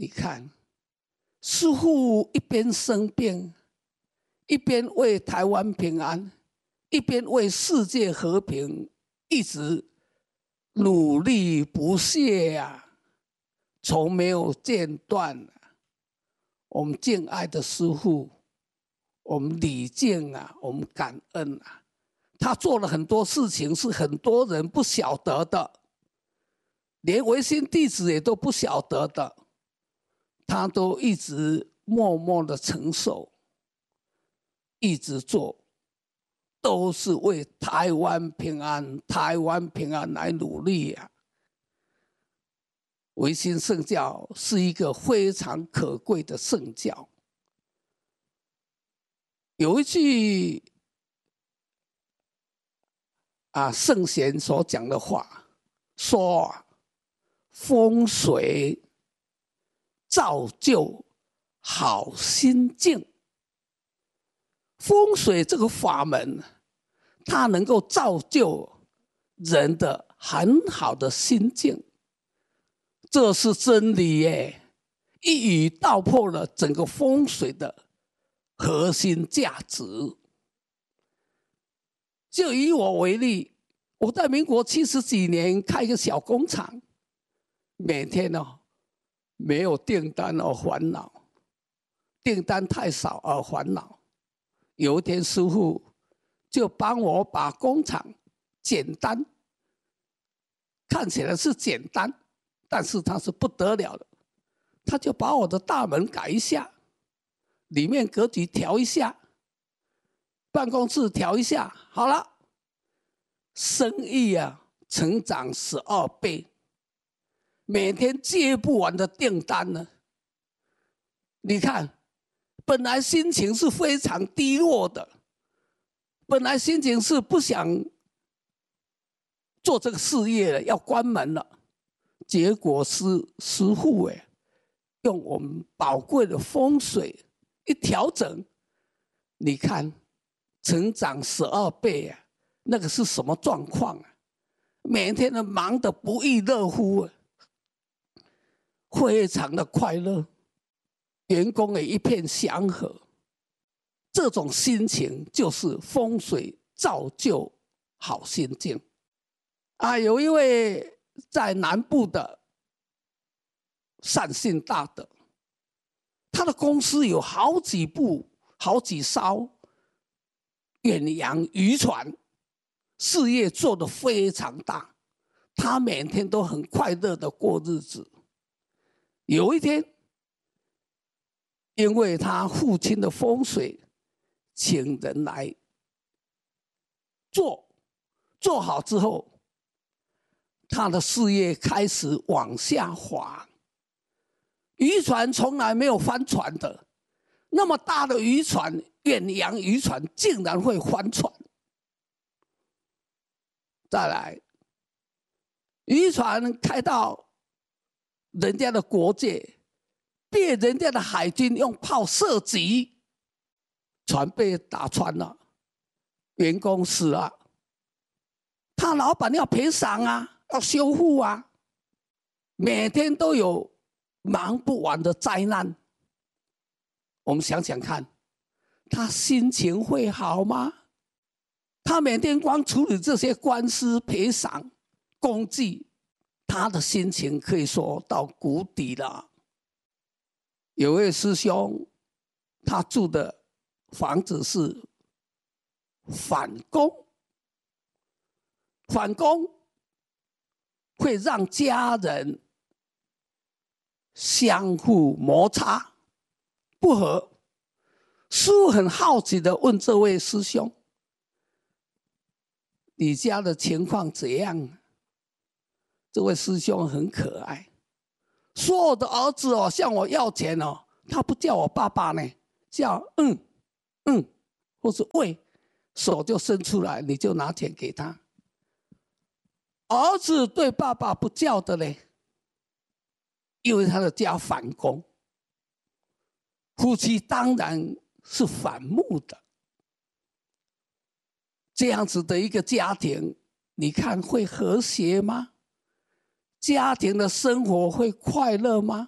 你看，师父一边生病，一边为台湾平安，一边为世界和平，一直努力不懈啊，从没有间断。我们敬爱的师父，我们礼敬啊，我们感恩啊。他做了很多事情是很多人不晓得的，连微信弟子也都不晓得的，他都一直默默的承受，一直做，都是为台湾平安、台湾平安来努力啊。维新圣教是一个非常可贵的圣教。有一句圣贤所讲的话，说风水造就好心境。风水这个法门，它能够造就人的很好的心境，这是真理耶！一语道破了整个风水的核心价值。就以我为例，我在民国70几年开一个小工厂，每天没有订单而烦恼，订单太少而烦恼。有一天师父就帮我把工厂简单，看起来是简单，但是它是不得了的。他就把我的大门改一下，里面格局调一下，办公室调一下，好了，生意成长12倍，每天接不完的订单呢。你看，本来心情是非常低落的，本来心情是不想做这个事业了，要关门了，结果是师父用我们宝贵的风水一调整，你看成长12倍啊，那个是什么状况啊？每天都忙得不亦乐乎啊，非常的快乐，员工也一片祥和。这种心情就是风水造就好心境有一位在南部的善信大德，他的公司有好几艘远洋渔船，事业做得非常大，他每天都很快乐的过日子。有一天，因为他父亲的风水，请人来做好之后，他的事业开始往下滑。渔船从来没有翻船的，那么大的渔船，远洋渔船竟然会翻船。再来，渔船开到人家的国界，被人家的海军用炮射击，船被打穿了，员工死了，他老板要赔偿要修复每天都有忙不完的灾难。我们想想看，他心情会好吗？他每天光处理这些官司赔偿公祭，他的心情可以说到谷底了。有位师兄，他住的房子是反攻，反攻会让家人相互摩擦不和。师父很好奇的问这位师兄，你家的情况怎样？这位师兄很可爱，说我的儿子向我要钱他不叫我爸爸呢，叫或是喂，手就伸出来，你就拿钱给他。儿子对爸爸不叫的呢，因为他的家反攻，夫妻当然是反目的。这样子的一个家庭，你看会和谐吗？家庭的生活会快乐吗？